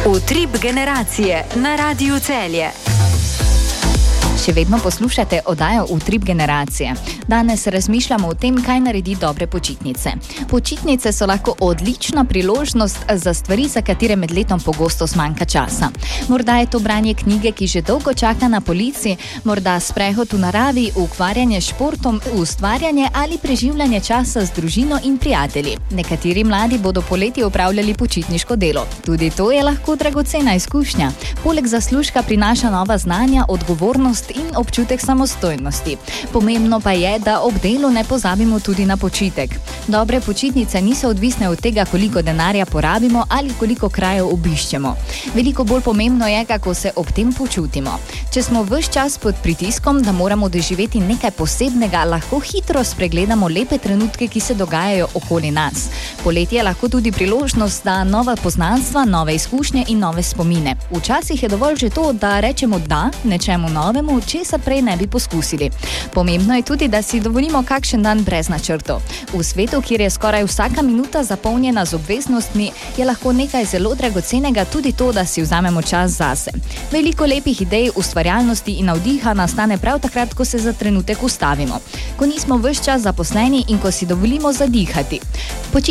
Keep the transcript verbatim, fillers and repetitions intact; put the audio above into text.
Utrip generacije na Radiu Celje. Še vedno poslušate oddajo Utrip generacije. Danes razmišljamo o tem, kaj naredi dobre počitnice. Počitnice so lahko odlična priložnost za stvari, za katere med letom pogosto zmanjka časa. Morda je to branje knjige, ki že dolgo čaka na polici, morda sprehod v naravi, ukvarjanje s športom, ustvarjanje ali preživljanje časa z družino in prijatelji. Nekateri mladi bodo poleti opravljali počitniško delo. Tudi to je lahko dragocena izkušnja. Poleg zaslužka prinaša nova znanja, odgovornost in občutek samostojnosti. Pomembno pa je, da ob delu ne pozabimo tudi na počitek. Dobre počitnice niso odvisne od tega, koliko denarja porabimo ali koliko krajev obiščemo. Veliko bolj pomembno je, kako se ob tem počutimo. Če smo ves čas pod pritiskom, da moramo doživeti nekaj posebnega, lahko hitro spregledamo lepe trenutke, ki se dogajajo okoli nas. Poletje je lahko tudi priložnost za nova poznanstva, nove izkušnje in nove spomine. Včasih je dovolj že to, da rečemo da nečemu novemu, česar prej ne bi poskusili. Pomembno je tudi, da si dovolimo kakšen dan brez načrtov. V svetu, kjer je skoraj vsaka minuta zapolnjena z obveznostmi, je lahko nekaj zelo dragocenega tudi to, da si vzamemo čas zase. Veliko lepih idej, ustvarjalnosti in navdiha nastane prav takrat, ko se za trenutek ustavimo. Ko nismo ves čas zaposleni in ko si dovolimo zadihati.